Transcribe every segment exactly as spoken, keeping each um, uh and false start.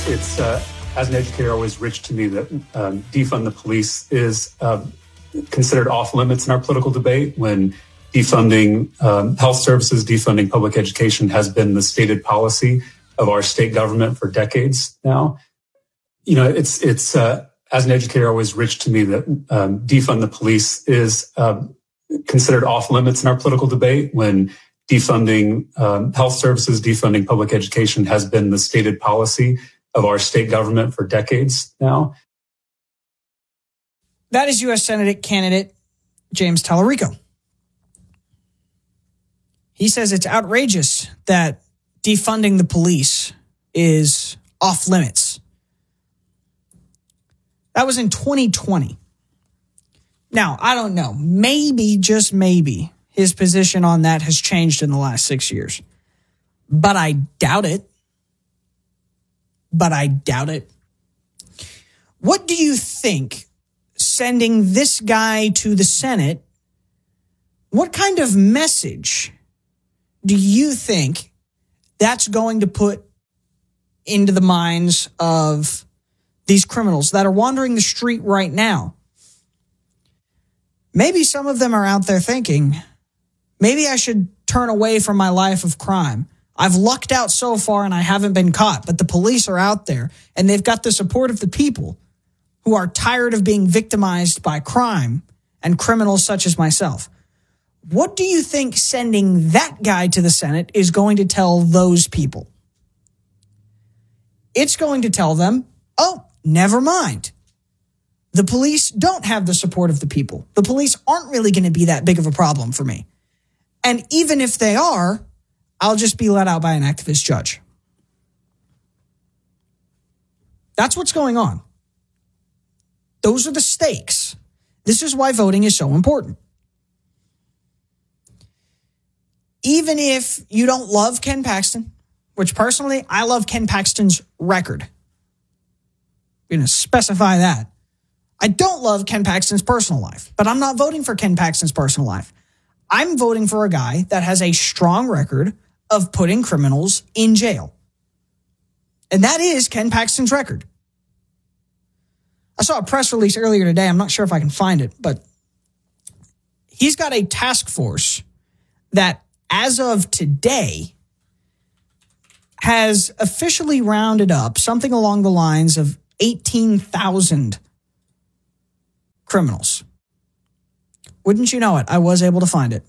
it's, it's uh, as an educator, always rich to me that um, defund the police is uh, considered off limits in our political debate when defunding um, health services, defunding public education has been the stated policy of our state government for decades now. You know, it's, it's uh, as an educator, always rich to me that um, defund the police is uh, considered off limits in our political debate when defunding um, health services, defunding public education has been the stated policy of our state government for decades now. That is U S Senate candidate James Tallarico. He says it's outrageous that defunding the police is off limits. That was in twenty twenty. Now, I don't know. Maybe, just maybe, his position on that has changed in the last six years. But I doubt it. But I doubt it. What do you think sending this guy to the Senate, what kind of message do you think that's going to put into the minds of these criminals that are wandering the street right now? Maybe some of them are out there thinking, maybe I should turn away from my life of crime. I've lucked out so far and I haven't been caught, but the police are out there and they've got the support of the people who are tired of being victimized by crime and criminals such as myself. What do you think sending that guy to the Senate is going to tell those people? It's going to tell them, oh, never mind. The police don't have the support of the people. The police aren't really going to be that big of a problem for me. And even if they are, I'll just be let out by an activist judge. That's what's going on. Those are the stakes. This is why voting is so important. Even if you don't love Ken Paxton, which personally, I love Ken Paxton's record. I'm going to specify that. I don't love Ken Paxton's personal life, but I'm not voting for Ken Paxton's personal life. I'm voting for a guy that has a strong record of putting criminals in jail. And that is Ken Paxton's record. I saw a press release earlier today. I'm not sure if I can find it, but he's got a task force that, as of today, has officially rounded up something along the lines of eighteen thousand criminals. Wouldn't you know it? I was able to find it.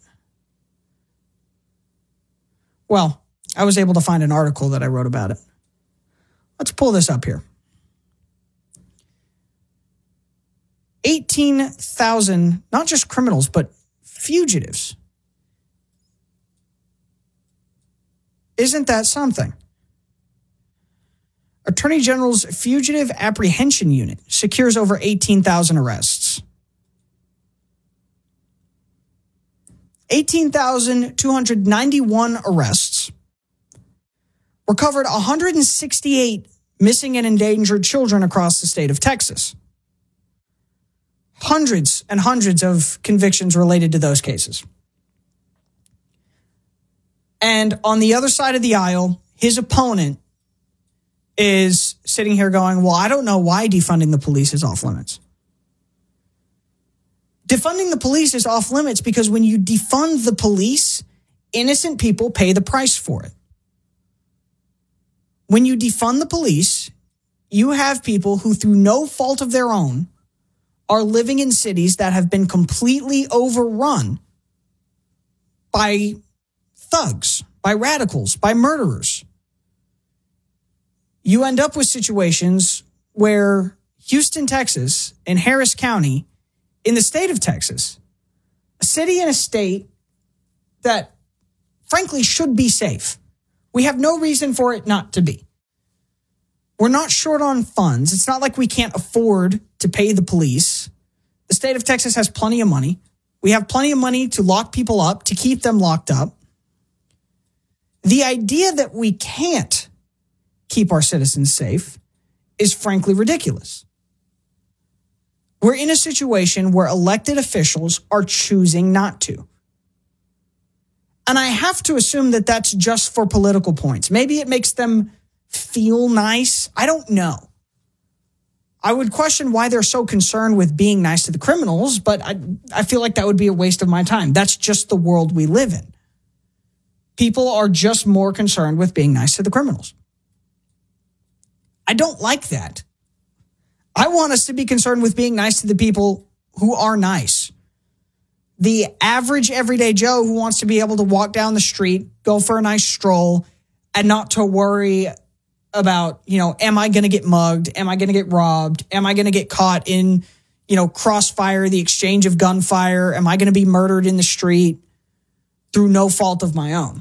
Well, I was able to find an article that I wrote about it. Let's pull this up here. eighteen thousand, not just criminals, but fugitives. Isn't that something? Attorney General's Fugitive Apprehension Unit secures over eighteen thousand arrests. eighteen thousand two hundred ninety-one arrests. Recovered one hundred sixty-eight missing and endangered children across the state of Texas. Hundreds and hundreds of convictions related to those cases. And on the other side of the aisle, his opponent is sitting here going, well, I don't know why defunding the police is off limits. Defunding the police is off limits because when you defund the police, innocent people pay the price for it. When you defund the police, you have people who, through no fault of their own, are living in cities that have been completely overrun by thugs, by radicals, by murderers. You end up with situations where Houston, Texas, and Harris County, in the state of Texas, a city and a state that, frankly, should be safe. We have no reason for it not to be. We're not short on funds. It's not like we can't afford to pay the police. The state of Texas has plenty of money. We have plenty of money to lock people up, to keep them locked up. The idea that we can't keep our citizens safe is frankly ridiculous. We're in a situation where elected officials are choosing not to. And I have to assume that that's just for political points. Maybe it makes them feel nice. I don't know. I would question why they're so concerned with being nice to the criminals, but I, I feel like that would be a waste of my time. That's just the world we live in. People are just more concerned with being nice to the criminals. I don't like that. I want us to be concerned with being nice to the people who are nice. The average everyday Joe who wants to be able to walk down the street, go for a nice stroll, and not to worry about, you know, am I going to get mugged? Am I going to get robbed? Am I going to get caught in, you know, crossfire, the exchange of gunfire? Am I going to be murdered in the street through no fault of my own?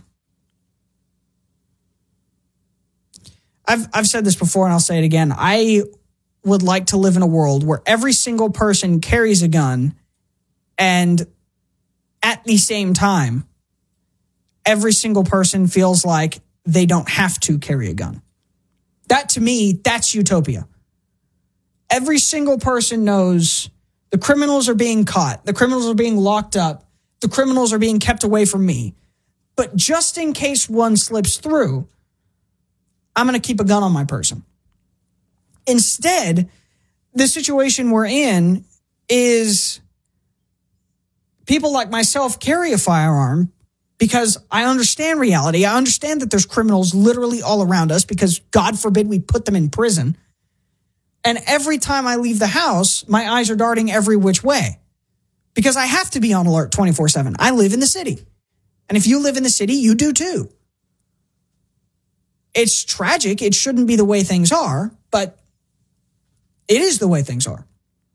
I've I've said this before and I'll say it again. I would like to live in a world where every single person carries a gun, and at the same time, every single person feels like they don't have to carry a gun. That, to me, that's utopia. Every single person knows the criminals are being caught, the criminals are being locked up, the criminals are being kept away from me. But just in case one slips through, I'm going to keep a gun on my person. Instead, the situation we're in is people like myself carry a firearm because I understand reality. I understand that there's criminals literally all around us because, God forbid, we put them in prison. And every time I leave the house, my eyes are darting every which way because I have to be on alert twenty-four seven. I live in the city. And if you live in the city, you do too. It's tragic. It shouldn't be the way things are, but it is the way things are.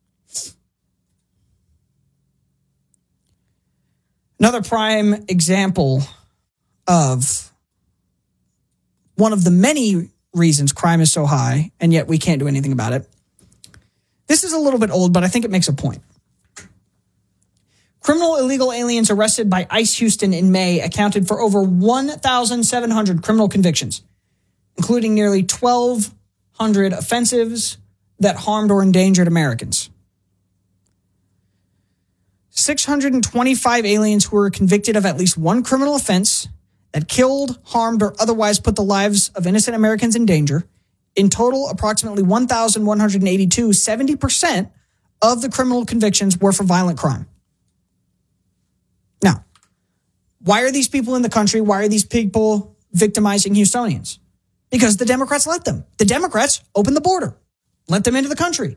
Another prime example of one of the many reasons crime is so high, and yet we can't do anything about it. This is a little bit old, but I think it makes a point. Criminal illegal aliens arrested by ICE Houston in May accounted for over one thousand seven hundred criminal convictions, including nearly twelve hundred offenses that harmed or endangered Americans. six hundred twenty-five aliens who were convicted of at least one criminal offense that killed, harmed, or otherwise put the lives of innocent Americans in danger. In total, approximately one thousand one hundred eighty-two, seventy percent of the criminal convictions were for violent crime. Now, why are these people in the country? Why are these people victimizing Houstonians? Because the Democrats let them. The Democrats opened the border, let them into the country.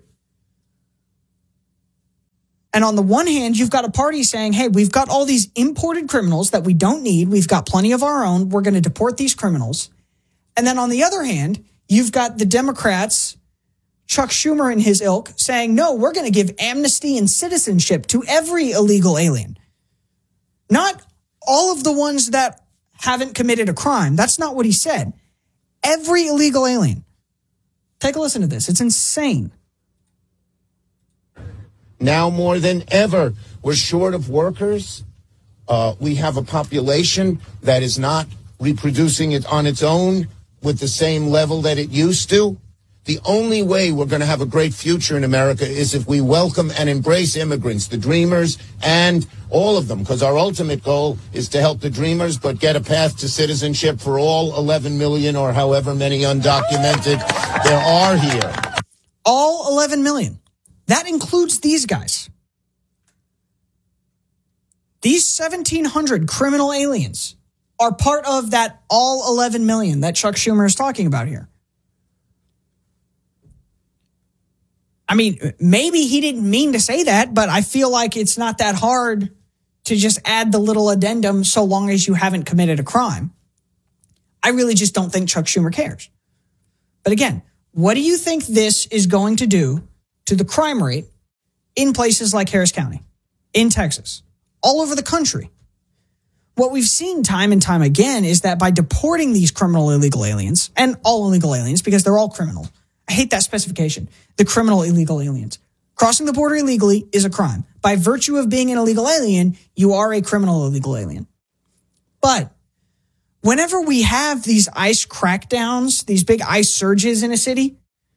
And on the one hand, you've got a party saying, hey, we've got all these imported criminals that we don't need. We've got plenty of our own. We're going to deport these criminals. And then on the other hand, you've got the Democrats, Chuck Schumer and his ilk, saying, no, we're going to give amnesty and citizenship to every illegal alien. Not all of the ones that haven't committed a crime. That's not what he said. Every illegal alien. Take a listen to this. It's insane. Now more than ever, we're short of workers. Uh, we have a population that is not reproducing it on its own with the same level that it used to. The only way we're going to have a great future in America is if we welcome and embrace immigrants, the dreamers, and all of them, because our ultimate goal is to help the dreamers, but get a path to citizenship for all eleven million or however many undocumented there are here. All eleven million. That includes these guys. These seventeen hundred criminal aliens are part of that all eleven million that Chuck Schumer is talking about here. I mean, maybe he didn't mean to say that, but I feel like it's not that hard to just add the little addendum so long as you haven't committed a crime. I really just don't think Chuck Schumer cares. But again, what do you think this is going to do to the crime rate in places like Harris County, in Texas, all over the country? What we've seen time and time again is that by deporting these criminal illegal aliens, and all illegal aliens, because they're all criminal. I hate that specification. The criminal illegal aliens. Crossing the border illegally is a crime. By virtue of being an illegal alien, you are a criminal illegal alien. But whenever we have these ICE crackdowns, these big ICE surges in a city,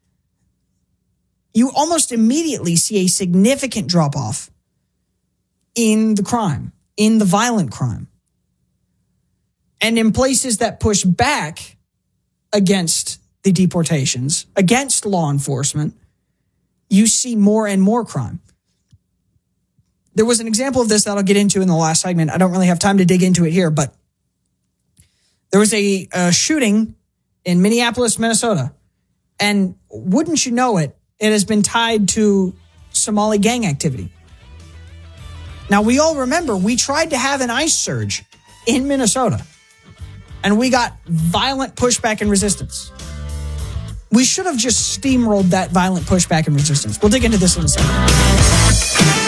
you almost immediately see a significant drop-off in the crime, in the violent crime. And in places that push back against the deportations, against law enforcement, you see more and more crime. There was an example of this that I'll get into in the last segment. I don't really have time to dig into it here, but there was a, a shooting in Minneapolis, Minnesota. And wouldn't you know it, it has been tied to Somali gang activity. Now, we all remember we tried to have an ICE surge in Minnesota, and we got violent pushback and resistance. We should have just steamrolled that violent pushback and resistance. We'll dig into this in a second.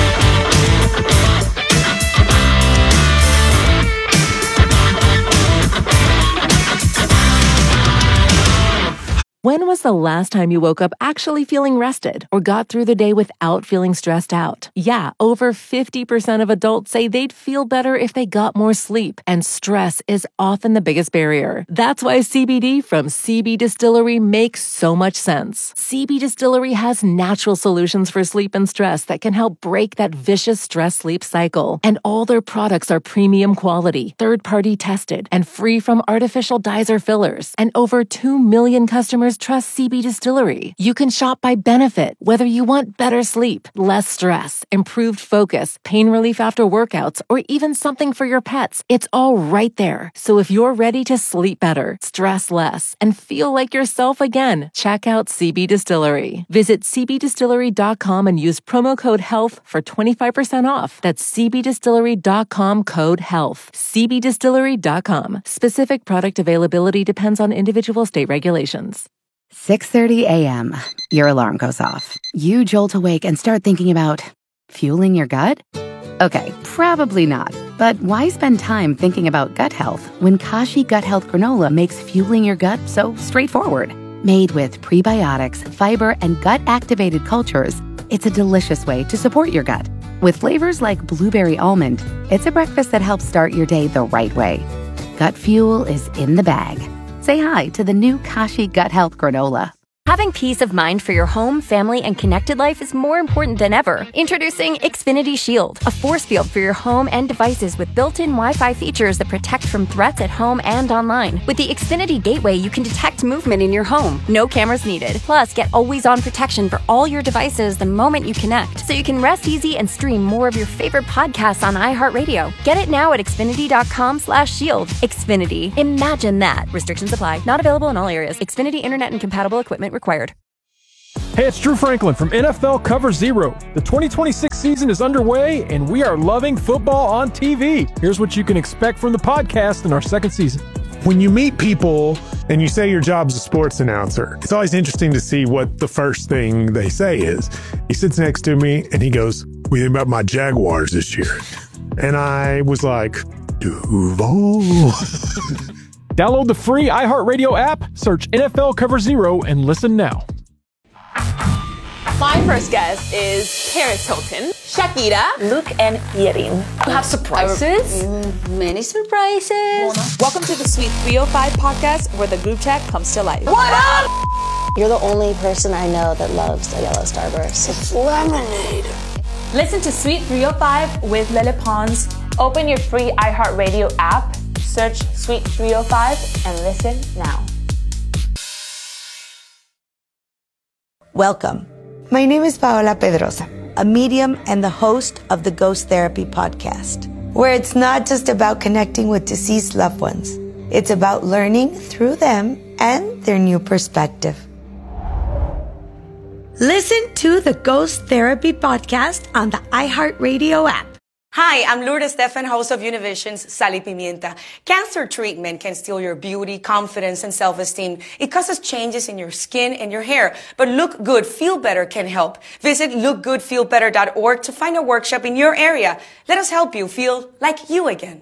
When was the last time you woke up actually feeling rested or got through the day without feeling stressed out? Yeah, over fifty percent of adults say they'd feel better if they got more sleep, and stress is often the biggest barrier. That's why C B D from C B Distillery makes so much sense. C B Distillery has natural solutions for sleep and stress that can help break that vicious stress-sleep cycle. And all their products are premium quality, third-party tested, and free from artificial dyes or fillers. And over two million customers trust C B Distillery. You can shop by benefit, whether you want better sleep, less stress, improved focus, pain relief after workouts, or even something for your pets. It's all right there. So if you're ready to sleep better, stress less, and feel like yourself again, check out C B Distillery. Visit c b distillery dot com and use promo code HEALTH for twenty-five percent off. That's c b distillery dot com code HEALTH. c b distillery dot com. Specific product availability depends on individual state regulations. six thirty a.m. Your alarm goes off. You jolt awake and start thinking about fueling your gut? Okay, probably not. But why spend time thinking about gut health when Kashi Gut Health Granola makes fueling your gut so straightforward? Made with prebiotics, fiber, and gut-activated cultures, it's a delicious way to support your gut. With flavors like blueberry almond, it's a breakfast that helps start your day the right way. Gut fuel is in the bag. Say hi to the new Kashi Gut Health Granola. Having peace of mind for your home, family, and connected life is more important than ever. Introducing Xfinity Shield, a force field for your home and devices with built-in Wi-Fi features that protect from threats at home and online. With the Xfinity Gateway, you can detect movement in your home. No cameras needed. Plus, get always-on protection for all your devices the moment you connect, so you can rest easy and stream more of your favorite podcasts on iHeartRadio. Get it now at xfinity dot com slash shield. Xfinity. Imagine that. Restrictions apply. Not available in all areas. Xfinity Internet and compatible equipment required. Hey, it's Drew Franklin from N F L Cover Zero. The twenty twenty-six season is underway, and we are loving football on T V. Here's what you can expect from the podcast in our second season. When you meet people and you say your job's a sports announcer, it's always interesting to see what the first thing they say is. He sits next to me and he goes, "What do you think about my Jaguars this year?" And I was like, Duval. Download the free iHeartRadio app, search N F L Cover Zero, and listen now. My first guest is Paris Hilton, Shakira, Luke, and Yerin. You have surprises? Mm, many surprises. Welcome to the Sweet three oh five podcast, where the group chat comes to life. What up? You're the only person I know that loves a yellow Starburst. It's lemonade. Listen to Sweet three oh five with Lele Pons. Open your free iHeartRadio app, search Sweet three oh five, and listen now. Welcome. My name is Paola Pedrosa, a medium and the host of the Ghost Therapy podcast, where it's not just about connecting with deceased loved ones. It's about learning through them and their new perspective. Listen to the Ghost Therapy podcast on the iHeartRadio app. Hi, I'm Lourdes Stefan, host of Univision's Sal y Pimienta. Cancer treatment can steal your beauty, confidence, and self-esteem. It causes changes in your skin and your hair. But Look Good, Feel Better can help. Visit look good feel better dot org to find a workshop in your area. Let us help you feel like you again.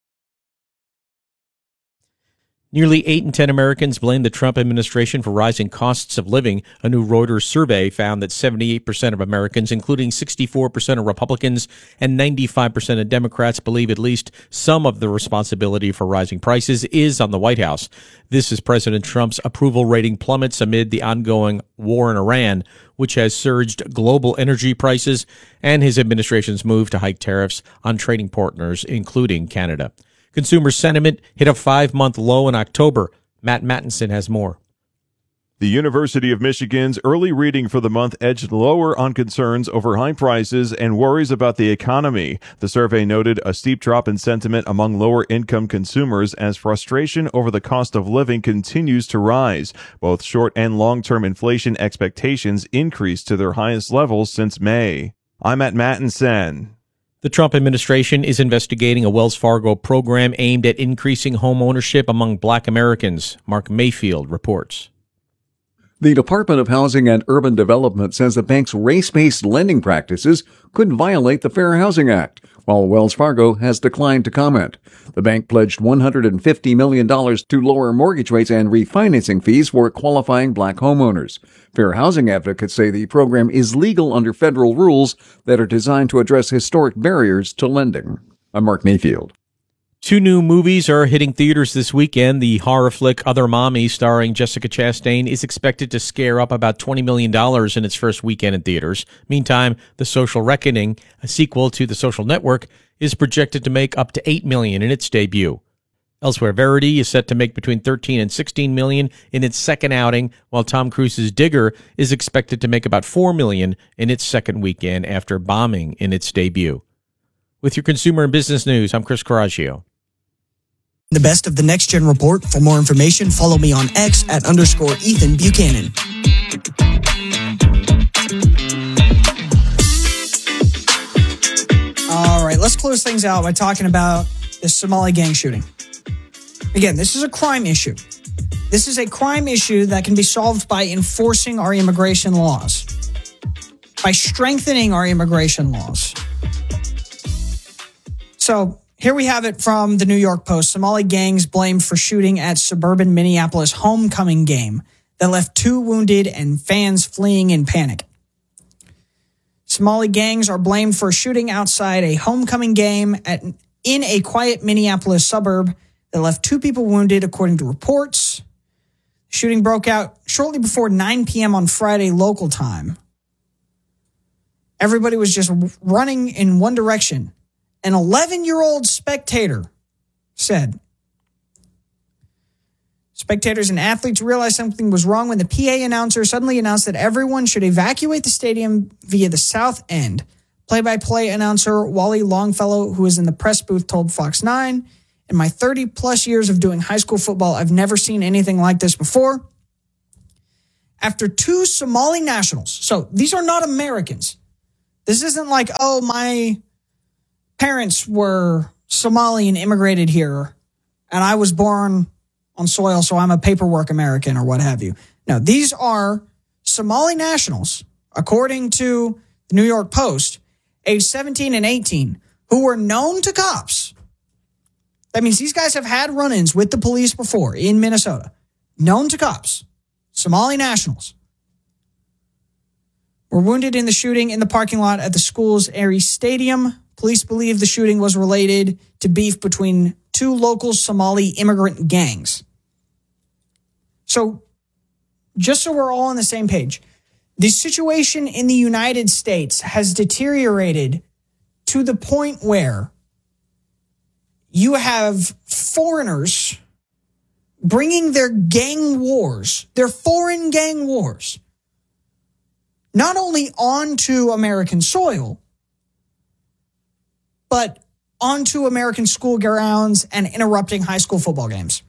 Nearly eight in ten Americans blame the Trump administration for rising costs of living. A new Reuters survey found that seventy-eight percent of Americans, including sixty-four percent of Republicans and ninety-five percent of Democrats, believe at least some of the responsibility for rising prices is on the White House. This is President Trump's approval rating plummets amid the ongoing war in Iran, which has surged global energy prices, and his administration's move to hike tariffs on trading partners, including Canada. Consumer sentiment hit a five-month low in October. Matt Mattinson has more. The University of Michigan's early reading for the month edged lower on concerns over high prices and worries about the economy. The survey noted a steep drop in sentiment among lower-income consumers as frustration over the cost of living continues to rise. Both short- and long-term inflation expectations increased to their highest levels since May. I'm at Mattinson. The Trump administration is investigating a Wells Fargo program aimed at increasing home ownership among black Americans. Mark Mayfield reports. The Department of Housing and Urban Development says the bank's race-based lending practices could violate the Fair Housing Act, while Wells Fargo has declined to comment. The bank pledged one hundred fifty million dollars to lower mortgage rates and refinancing fees for qualifying black homeowners. Fair housing advocates say the program is legal under federal rules that are designed to address historic barriers to lending. I'm Mark Mayfield. Two new movies are hitting theaters this weekend. The horror flick Other Mommy, starring Jessica Chastain, is expected to scare up about twenty million dollars in its first weekend in theaters. Meantime, The Social Reckoning, a sequel to The Social Network, is projected to make up to eight million dollars in its debut. Elsewhere, Verity is set to make between thirteen and sixteen million dollars in its second outing, while Tom Cruise's Digger is expected to make about four million dollars in its second weekend after bombing in its debut. With your consumer and business news, I'm Chris Coraggio. The best of the Next Gen Report. For more information, follow me on X at underscore Ethan Buchanan. All right, let's close things out by talking about the Somali gang shooting. Again, this is a crime issue. This is a crime issue that can be solved by enforcing our immigration laws, by strengthening our immigration laws. So, here we have it from the New York Post. Somali gangs blamed for shooting at suburban Minneapolis homecoming game that left two wounded and fans fleeing in panic. Somali gangs are blamed for shooting outside a homecoming game at, in a quiet Minneapolis suburb that left two people wounded, according to reports. The shooting broke out shortly before nine p.m. on Friday local time. Everybody was just running in one direction. An eleven-year-old spectator said. Spectators and athletes realized something was wrong when the P A announcer suddenly announced that everyone should evacuate the stadium via the south end. Play-by-play announcer Wally Longfellow, who was in the press booth, told Fox nine, "In my thirty-plus years of doing high school football, I've never seen anything like this before." After two Somali nationals, so these are not Americans. This isn't like, oh, my parents were Somali and immigrated here, and I was born on soil, so I'm a paperwork American or what have you. No, these are Somali nationals, according to the New York Post, age seventeen and eighteen, who were known to cops. That means these guys have had run-ins with the police before in Minnesota. Known to cops. Somali nationals were wounded in the shooting in the parking lot at the school's Arie Stadium. Police believe the shooting was related to beef between two local Somali immigrant gangs. So, just so we're all on the same page, the situation in the United States has deteriorated to the point where you have foreigners bringing their gang wars, their foreign gang wars, not only onto American soil, but onto American school grounds and interrupting high school football games.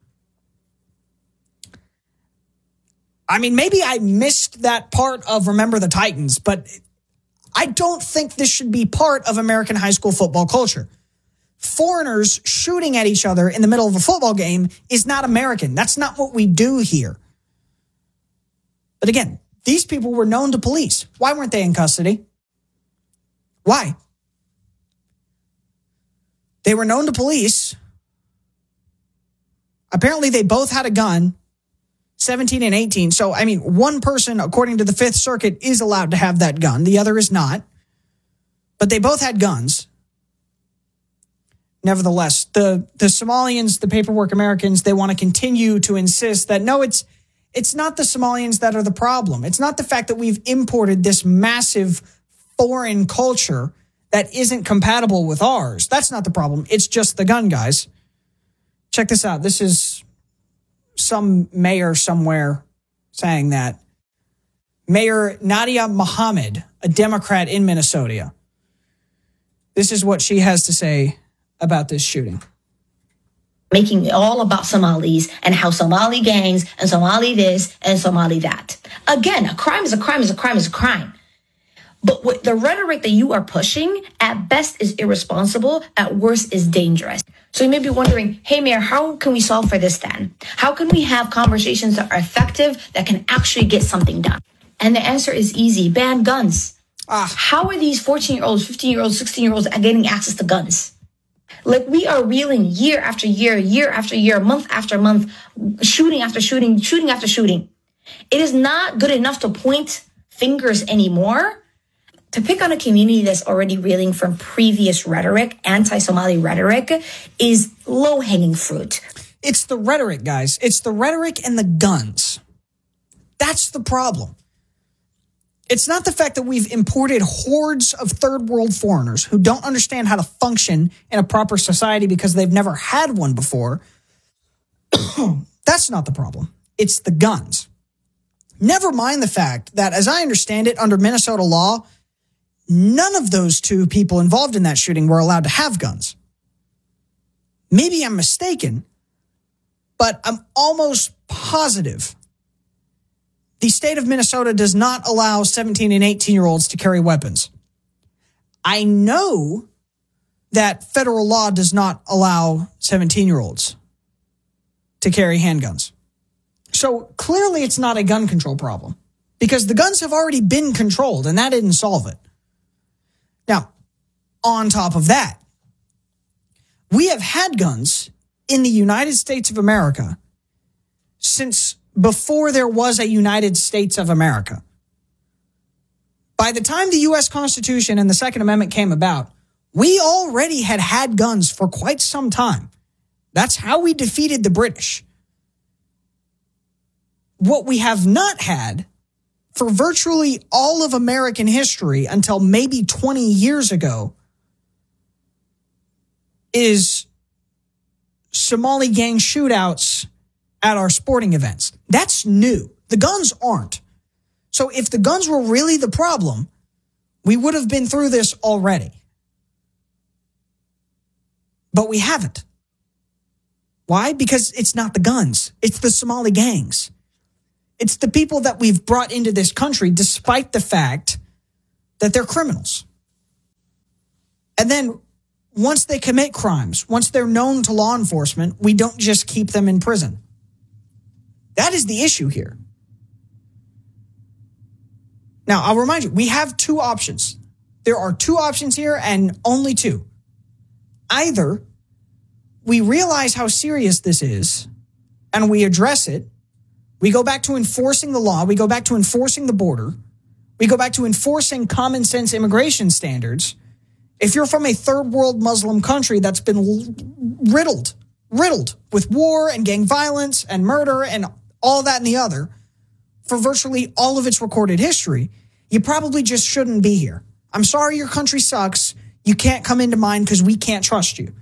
I mean, maybe I missed that part of Remember the Titans, but I don't think this should be part of American high school football culture. Foreigners shooting at each other in the middle of a football game is not American. That's not what we do here. But again, these people were known to police. Why weren't they in custody? Why? They were known to police. Apparently, they both had a gun, seventeen and eighteen. So, I mean, one person, according to the Fifth Circuit, is allowed to have that gun. The other is not. But they both had guns. Nevertheless, the, the Somalians, the paperwork Americans, they want to continue to insist that, no, it's it's not the Somalians that are the problem. It's not the fact that we've imported this massive foreign culture that isn't compatible with ours. That's not the problem. It's just the gun guys. Check this out. This is some mayor somewhere saying that Mayor Nadia Mohammed, a Democrat in Minnesota, this is what she has to say about this shooting. Making it all about Somalis and how Somali gangs and Somali this and Somali that. Again, a crime is a crime is a crime is a crime. But what the rhetoric that you are pushing at best is irresponsible, at worst is dangerous. So you may be wondering, hey, Mayor, how can we solve for this then? How can we have conversations that are effective, that can actually get something done? And the answer is easy. Ban guns. Ah. How are these fourteen-year-olds, fifteen-year-olds, sixteen-year-olds getting access to guns? Like, we are reeling year after year, year after year, month after month, shooting after shooting, shooting after shooting. It is not good enough to point fingers anymore. To pick on a community that's already reeling from previous rhetoric, anti-Somali rhetoric, is low-hanging fruit. It's the rhetoric, guys. It's the rhetoric and the guns. That's the problem. It's not the fact that we've imported hordes of third world foreigners who don't understand how to function in a proper society because they've never had one before. That's not the problem. It's the guns. Never mind the fact that, as I understand it, under Minnesota law, none of those two people involved in that shooting were allowed to have guns. Maybe I'm mistaken, but I'm almost positive the state of Minnesota does not allow seventeen and eighteen-year-olds to carry weapons. I know that federal law does not allow seventeen-year-olds to carry handguns. So clearly it's not a gun control problem because the guns have already been controlled and that didn't solve it. Now, on top of that, we have had guns in the United States of America since before there was a United States of America. By the time the U S Constitution and the Second Amendment came about, we already had had guns for quite some time. That's how we defeated the British. What we have not had for virtually all of American history until maybe twenty years ago is Somali gang shootouts at our sporting events. That's new. The guns aren't. So if the guns were really the problem, we would have been through this already. But we haven't. Why? Because it's not the guns. It's the Somali gangs. It's the people that we've brought into this country despite the fact that they're criminals. And then once they commit crimes, once they're known to law enforcement, we don't just keep them in prison. That is the issue here. Now, I'll remind you, we have two options. There are two options here and only two. Either we realize how serious this is and we address it. We go back to enforcing the law. We go back to enforcing the border. We go back to enforcing common sense immigration standards. If you're from a third world Muslim country that's been riddled, riddled with war and gang violence and murder and all that and the other for virtually all of its recorded history, you probably just shouldn't be here. I'm sorry your country sucks. You can't come into mine because we can't trust you.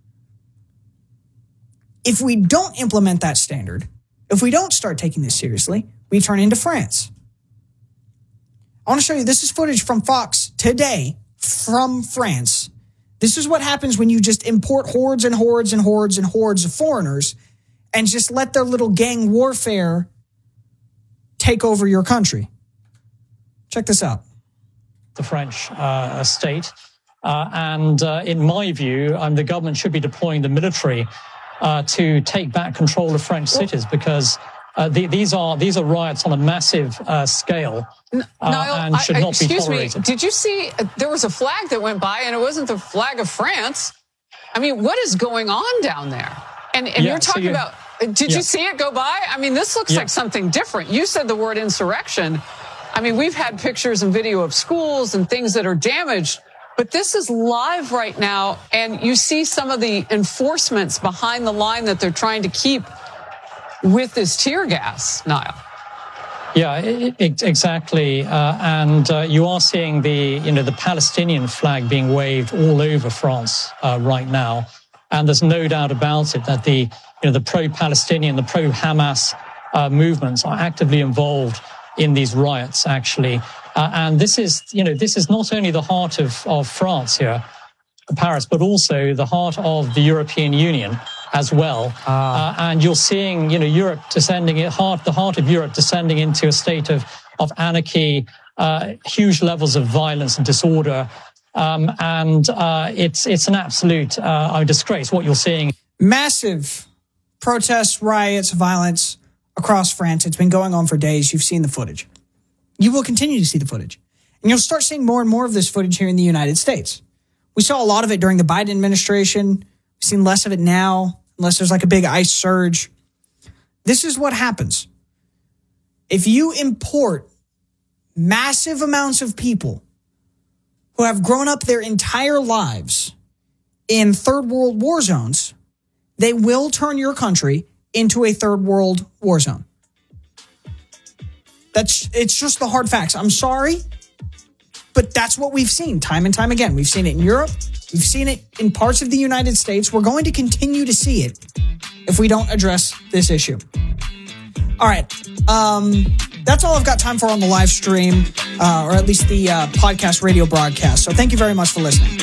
If we don't implement that standard, if we don't start taking this seriously, we turn into France. I want to show you, this is footage from Fox today from France. This is what happens when you just import hordes and hordes and hordes and hordes of foreigners and just let their little gang warfare take over your country. Check this out. The French uh, state. Uh, and uh, in my view, um, the government should be deploying the military uh, to take back control of French cities because uh, the, these are these are riots on a massive uh, scale uh, Niall, and should I, not be excuse tolerated. Me, did you see uh, there was a flag that went by and it wasn't the flag of France? I mean, what is going on down there? And, and Yeah, you're talking so you- about, did Yeah. you see it go by? I mean, this looks Yeah. like something different. You said the word insurrection. I mean, we've had pictures and video of schools and things that are damaged, but this is live right now. And you see some of the enforcements behind the line that they're trying to keep with this tear gas, Niall. Yeah, i i exactly. Uh, and uh, you are seeing the, you know, the Palestinian flag being waved all over France uh, right now. And there's no doubt about it that the, you know, the pro-Palestinian, the pro-Hamas uh, movements are actively involved in these riots, actually. Uh, and this is, you know, this is not only the heart of, of France here, Paris, but also the heart of the European Union as well. Uh, and you're seeing, you know, Europe descending, at heart, the heart of Europe descending into a state of, of anarchy, uh, huge levels of violence and disorder. Um, and uh, it's it's an absolute uh, disgrace what you're seeing. Massive protests, riots, violence across France. It's been going on for days. You've seen the footage. You will continue to see the footage. And you'll start seeing more and more of this footage here in the United States. We saw a lot of it during the Biden administration. We've seen less of it now, unless there's like a big ICE surge. This is what happens. If you import massive amounts of people who have grown up their entire lives in third world war zones, they will turn your country into a third world war zone. That's, it's just the hard facts. I'm sorry, but that's what we've seen time and time again. We've seen it in Europe. We've seen it in parts of the United States. We're going to continue to see it if we don't address this issue. All right. Um, that's all I've got time for on the live stream, uh, or at least the uh, podcast radio broadcast. So thank you very much for listening.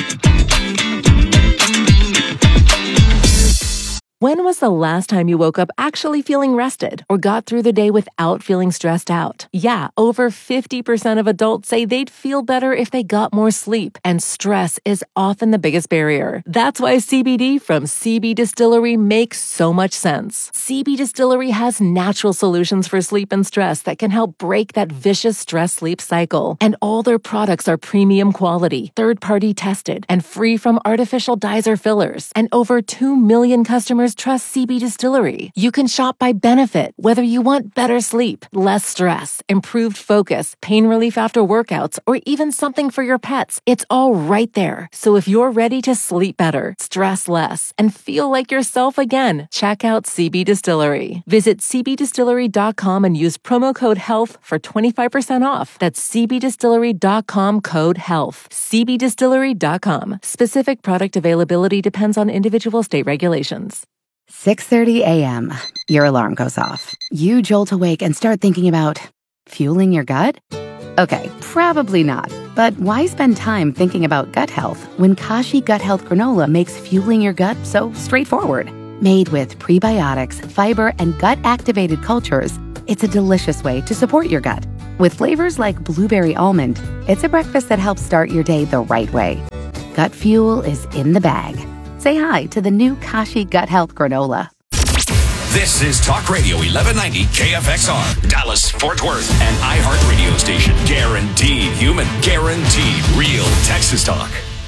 When was the last time you woke up actually feeling rested or got through the day without feeling stressed out? Yeah, over fifty percent of adults say they'd feel better if they got more sleep, and stress is often the biggest barrier. That's why C B D from C B Distillery makes so much sense. C B Distillery has natural solutions for sleep and stress that can help break that vicious stress-sleep cycle. And all their products are premium quality, third-party tested, and free from artificial dyes or fillers. And over two million customers trust C B Distillery. You can shop by benefit, whether you want better sleep, less stress, improved focus, pain relief after workouts, or even something for your pets. It's all right there. So if you're ready to sleep better, stress less, and feel like yourself again, check out C B Distillery. Visit c b distillery dot com and use promo code HEALTH for twenty-five percent off. That's c b distillery dot com code HEALTH. c b distillery dot com. Specific product availability depends on individual state regulations. six thirty a.m. Your alarm goes off. You jolt awake and start thinking about fueling your gut? Okay, probably not. But why spend time thinking about gut health when Kashi Gut Health Granola makes fueling your gut so straightforward? Made with prebiotics, fiber, and gut-activated cultures, it's a delicious way to support your gut. With flavors like blueberry almond, it's a breakfast that helps start your day the right way. Gut fuel is in the bag. Say hi to the new Kashi Gut Health Granola. This is Talk Radio eleven ninety K F X R, Dallas, Fort Worth, an iHeart radio station. Guaranteed human, guaranteed real Texas talk.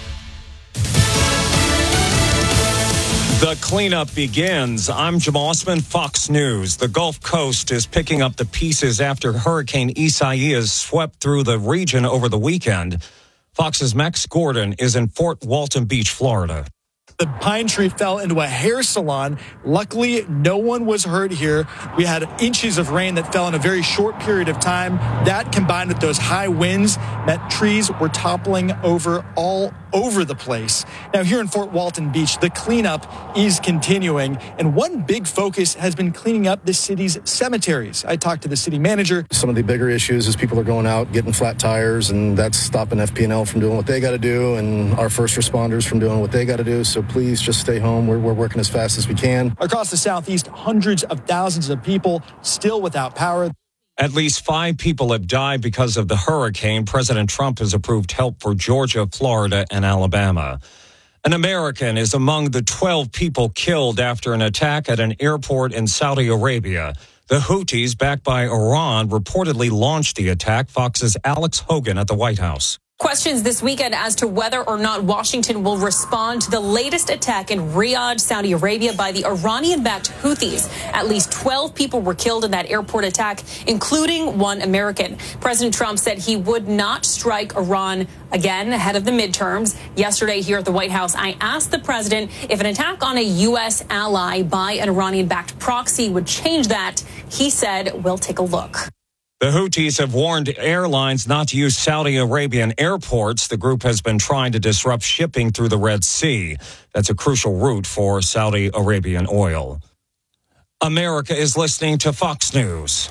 The cleanup begins. I'm Jim Osman, Fox News. The Gulf Coast is picking up the pieces after Hurricane Isaias swept through the region over the weekend. Fox's Max Gordon is in Fort Walton Beach, Florida. The pine tree fell into a hair salon. Luckily, no one was hurt here. We had inches of rain that fell in a very short period of time. That, combined with those high winds, meant trees were toppling over all over the place. Now, here in Fort Walton Beach, the cleanup is continuing, and one big focus has been cleaning up the city's cemeteries. I talked to the city manager. Some of the bigger issues is people are going out, getting flat tires, and that's stopping F P and L from doing what they got to do, and our first responders from doing what they got to do. So please just stay home. We're, we're working as fast as we can. Across the Southeast, hundreds of thousands of people still without power. At least five people have died because of the hurricane. President Trump has approved help for Georgia, Florida, and Alabama. An American is among the twelve people killed after an attack at an airport in Saudi Arabia. The Houthis, backed by Iran, reportedly launched the attack. Fox's Alex Hogan at the White House. Questions this weekend as to whether or not Washington will respond to the latest attack in Riyadh, Saudi Arabia by the Iranian-backed Houthis. At least twelve people were killed in that airport attack, including one American. President Trump said he would not strike Iran again ahead of the midterms. Yesterday here at the White House, I asked the president if an attack on a U S ally by an Iranian-backed proxy would change that. He said, we'll take a look. The Houthis have warned airlines not to use Saudi Arabian airports. The group has been trying to disrupt shipping through the Red Sea. That's a crucial route for Saudi Arabian oil. America is listening to Fox News.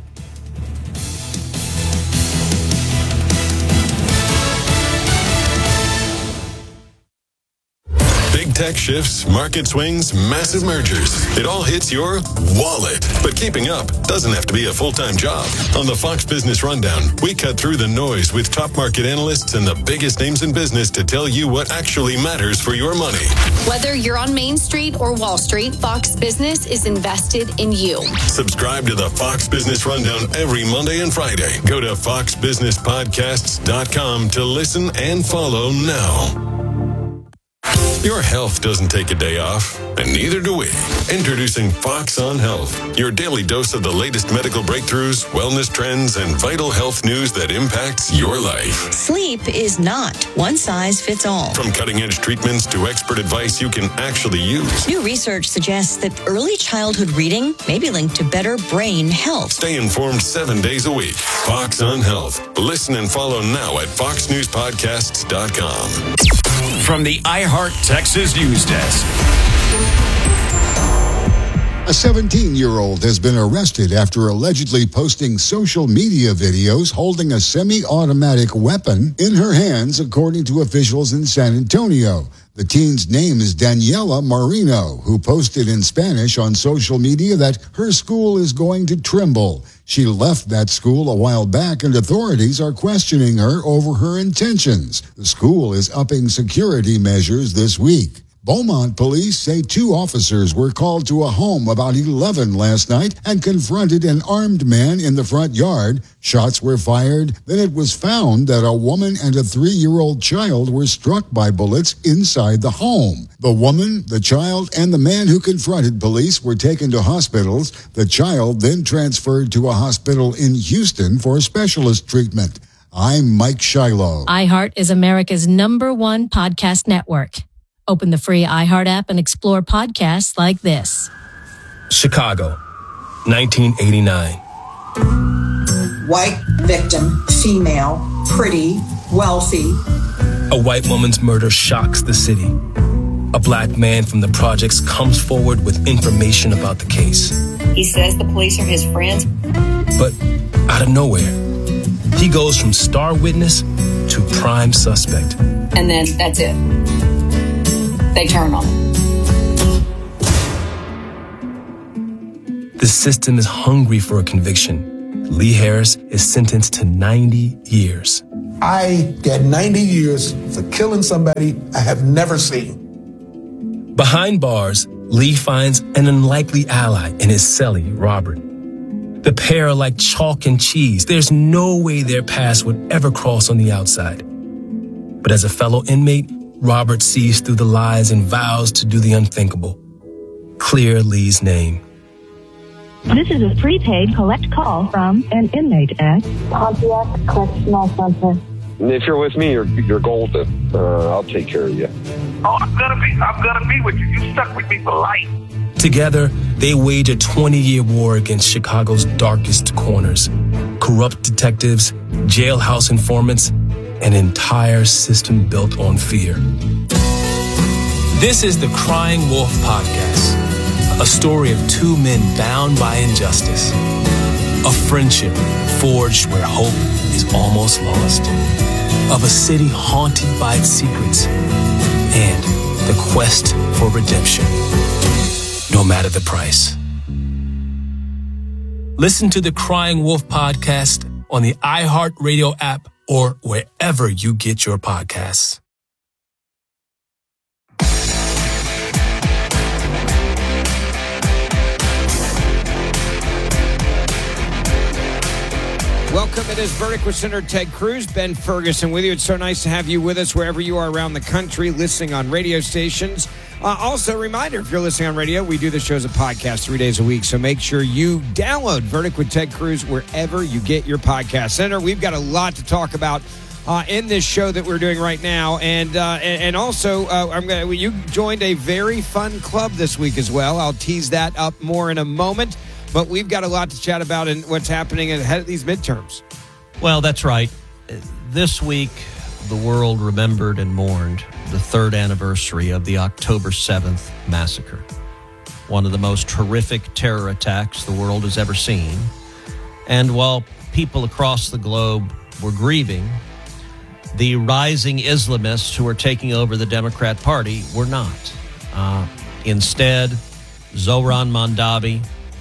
Big tech shifts, market swings, massive mergers. It all hits your wallet. But keeping up doesn't have to be a full-time job. On the Fox Business Rundown, we cut through the noise with top market analysts and the biggest names in business to tell you what actually matters for your money. Whether you're on Main Street or Wall Street, Fox Business is invested in you. Subscribe to the Fox Business Rundown every Monday and Friday. Go to fox business podcasts dot com to listen and follow now. Your health doesn't take a day off, and neither do we. Introducing Fox on Health, your daily dose of the latest medical breakthroughs, wellness trends, and vital health news that impacts your life. Sleep is not one size fits all. From cutting-edge treatments to expert advice you can actually use. New research suggests that early childhood reading may be linked to better brain health. Stay informed seven days a week. Fox on Health. Listen and follow now at fox news podcasts dot com. From the iHeart Texas News Desk. A seventeen-year-old has been arrested after allegedly posting social media videos holding a semi-automatic weapon in her hands, according to officials in San Antonio. The teen's name is Daniela Marino, who posted in Spanish on social media that her school is going to Trimble. She left that school a while back, and authorities are questioning her over her intentions. The school is upping security measures this week. Beaumont police say two officers were called to a home about eleven last night and confronted an armed man in the front yard. Shots were fired. Then it was found that a woman and a three-year-old child were struck by bullets inside the home. The woman, the child, and the man who confronted police were taken to hospitals. The child then transferred to a hospital in Houston for specialist treatment. I'm Mike Shiloh. iHeart is America's number one podcast network. Open the free iHeart app and explore podcasts like this. Chicago, nineteen eighty-nine. White victim, female, pretty, wealthy. A white woman's murder shocks the city. A black man from the projects comes forward with information about the case. He says the police are his friends. But out of nowhere, he goes from star witness to prime suspect. And then that's it. They turn on him. The system is hungry for a conviction. Lee Harris is sentenced to ninety years. I got ninety years for killing somebody I have never seen. Behind bars, Lee finds an unlikely ally in his cellie, Robert. The pair are like chalk and cheese. There's no way their paths would ever cross on the outside. But as a fellow inmate, Robert sees through the lies and vows to do the unthinkable. Clear Lee's name. This is a prepaid collect call from an inmate at Pontiac Correctional Center. If you're with me, you're, you're golden. Uh, I'll take care of you. Oh, I'm gonna be, I'm gonna be with you. You stuck with me for life. Together, they wage a twenty-year war against Chicago's darkest corners. Corrupt detectives, jailhouse informants, an entire system built on fear. This is the Crying Wolf Podcast, a story of two men bound by injustice, a friendship forged where hope is almost lost, of a city haunted by its secrets, and the quest for redemption, no matter the price. Listen to the Crying Wolf Podcast on the iHeartRadio app or wherever you get your podcasts. Welcome. It is Verdict with Senator Ted Cruz. Ben Ferguson with you. It's so nice to have you with us wherever you are around the country, listening on radio stations. Uh, also, a reminder, if you're listening on radio, we do the show as a podcast three days a week, so make sure you download Verdict with Ted Cruz wherever you get your podcast. Senator, we've got a lot to talk about uh, in this show that we're doing right now, and uh, and, and also, uh, I'm gonna, you joined a very fun club this week as well. I'll tease that up more in a moment, but we've got a lot to chat about and what's happening ahead of these midterms. Well, that's right. This week, the world remembered and mourned the third anniversary of the October seventh massacre. one of the most horrific terror attacks the world has ever seen. And while people across the globe were grieving, the rising Islamists who are taking over the Democrat Party were not. Uh, instead, Zohran Mandavi,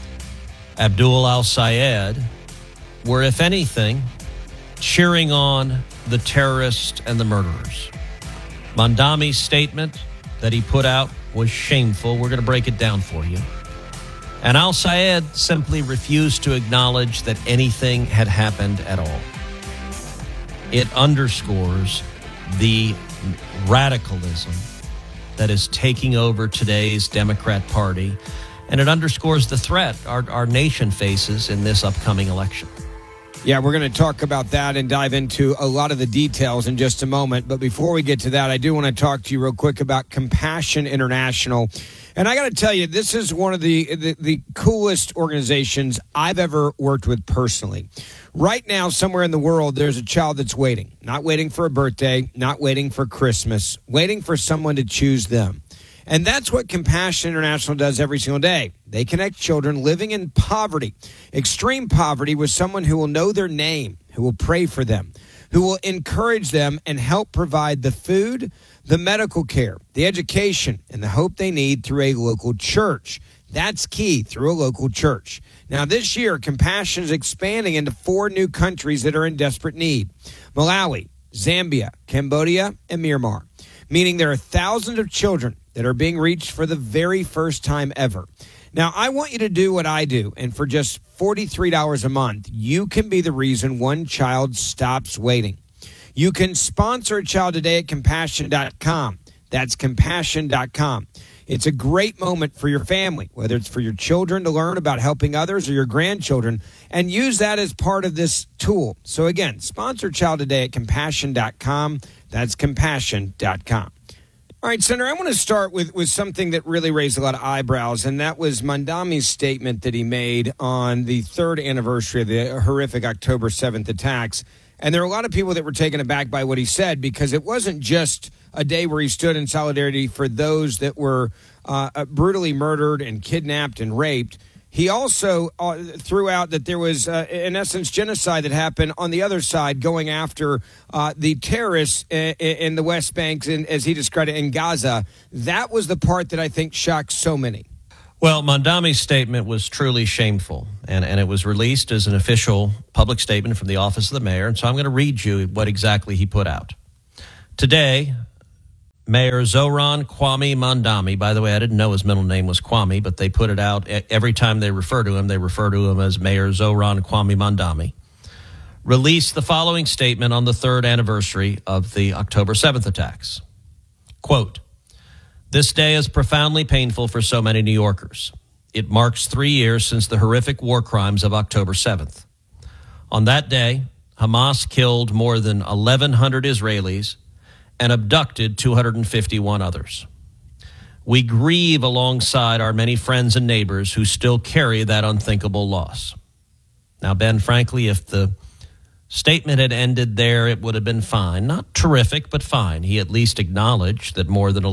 Abdul al-Sayed were, if anything, cheering on the terrorists and the murderers. Mandami's statement that he put out was shameful. We're going to break it down for you. And al-Sayed simply refused to acknowledge that anything had happened at all. It underscores the radicalism that is taking over today's Democrat Party, and it underscores the threat our, our nation faces in this upcoming election. Yeah, we're going to talk about that and dive into a lot of the details in just a moment. But before we get to that, I do want to talk to you real quick about Compassion International. And I got to tell you, this is one of the, the, the coolest organizations I've ever worked with personally. Right now, somewhere in the world, there's a child that's waiting. Not waiting for a birthday, not waiting for Christmas, waiting for someone to choose them. And that's what Compassion International does every single day. They connect children living in poverty, extreme poverty, with someone who will know their name, who will pray for them, who will encourage them and help provide the food, the medical care, the education, and the hope they need through a local church. That's key, through a local church. Now, this year, Compassion is expanding into four new countries that are in desperate need: Malawi, Zambia, Cambodia, and Myanmar, meaning there are thousands of children that are being reached for the very first time ever. Now, I want you to do what I do, and for just forty-three dollars a month, you can be the reason one child stops waiting. You can sponsor a child today at compassion dot com. That's compassion dot com. It's a great moment for your family, whether it's for your children to learn about helping others or your grandchildren, and use that as part of this tool. So again, sponsor a child today at compassion dot com. That's compassion dot com. All right, Senator, I want to start with, with something that really raised a lot of eyebrows, and that was Mandami's statement that he made on the third anniversary of the horrific October seventh attacks. And there are a lot of people that were taken aback by what he said, because it wasn't just a day where he stood in solidarity for those that were uh, brutally murdered and kidnapped and raped. He also uh, threw out that there was, uh, in essence, genocide that happened on the other side, going after uh, the terrorists in, in the West Bank, and as he described it, in Gaza. That was the part that I think shocked so many. Well, Mandami's statement was truly shameful, and, and it was released as an official public statement from the office of the mayor. And so I'm going to read you what exactly he put out. Today, Mayor Zohran Kwame Mandami, by the way, I didn't know his middle name was Kwame, but they put it out. Every time they refer to him, they refer to him as Mayor Zohran Kwame Mandami, released the following statement on the third anniversary of the October seventh attacks. Quote, "This day is profoundly painful for so many New Yorkers. It marks three years since the horrific war crimes of October seventh. On that day, Hamas killed more than eleven hundred Israelis and abducted two hundred fifty-one others. We grieve alongside our many friends and neighbors who still carry that unthinkable loss." Now, Ben, frankly, if the statement had ended there, it would have been fine. Not terrific, but fine. He at least acknowledged that more than